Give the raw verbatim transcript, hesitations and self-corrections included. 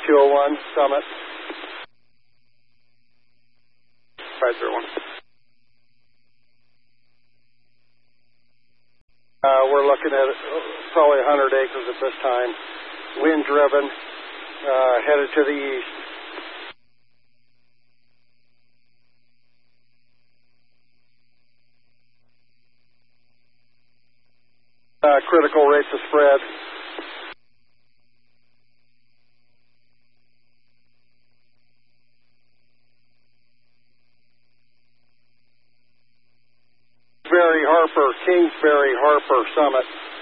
two oh one, Summit. five zero one. Uh, we're looking at probably one hundred acres at this time. Wind driven, uh, headed to the east. Uh, critical rates of spread. Kingsbury Harper, Kingsbury Harper Summit.